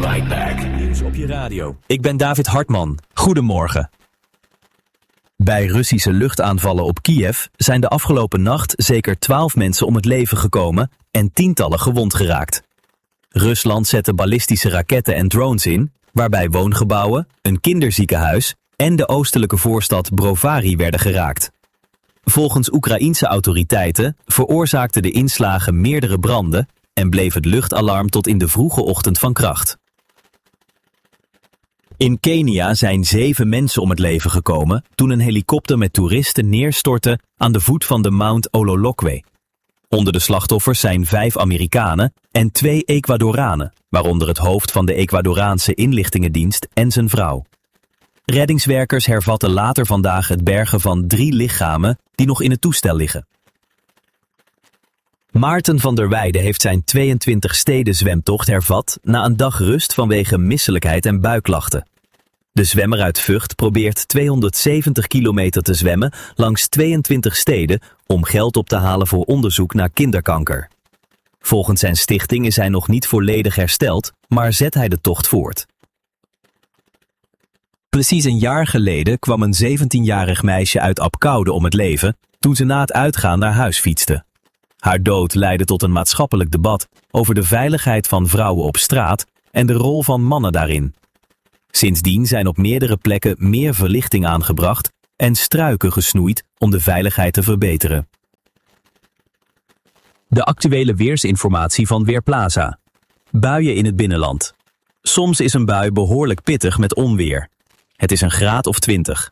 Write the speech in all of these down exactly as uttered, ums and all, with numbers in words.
right back. Nieuws op je radio. Ik ben David Hartman. Goedemorgen. Bij Russische luchtaanvallen op Kiev zijn de afgelopen nacht zeker twaalf mensen om het leven gekomen en tientallen gewond geraakt. Rusland zette ballistische raketten en drones in, waarbij woongebouwen, een kinderziekenhuis en de oostelijke voorstad Brovary werden geraakt. Volgens Oekraïense autoriteiten veroorzaakten de inslagen meerdere branden en bleef het luchtalarm tot in de vroege ochtend van kracht. In Kenia zijn zeven mensen om het leven gekomen toen een helikopter met toeristen neerstortte aan de voet van de Mount Ololokwe. Onder de slachtoffers zijn vijf Amerikanen en twee Ecuadoranen, waaronder het hoofd van de Ecuadoraanse inlichtingendienst en zijn vrouw. Reddingswerkers hervatten later vandaag het bergen van drie lichamen die nog in het toestel liggen. Maarten van der Weijden heeft zijn tweeëntwintig steden zwemtocht hervat na een dag rust vanwege misselijkheid en buikklachten. De zwemmer uit Vught probeert tweehonderdzeventig kilometer te zwemmen langs tweeëntwintig steden om geld op te halen voor onderzoek naar kinderkanker. Volgens zijn stichting is hij nog niet volledig hersteld, maar zet hij de tocht voort. Precies een jaar geleden kwam een zeventienjarig meisje uit Apkoude om het leven toen ze na het uitgaan naar huis fietste. Haar dood leidde tot een maatschappelijk debat over de veiligheid van vrouwen op straat en de rol van mannen daarin. Sindsdien zijn op meerdere plekken meer verlichting aangebracht en struiken gesnoeid om de veiligheid te verbeteren. De actuele weersinformatie van Weerplaza. Buien in het binnenland. Soms is een bui behoorlijk pittig met onweer. Het is een graad of twintig.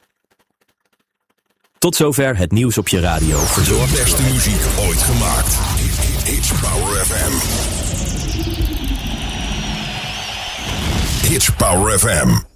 Tot zover het nieuws op je radio. De beste muziek ooit gemaakt. Hits Power F M. Hits Power F M.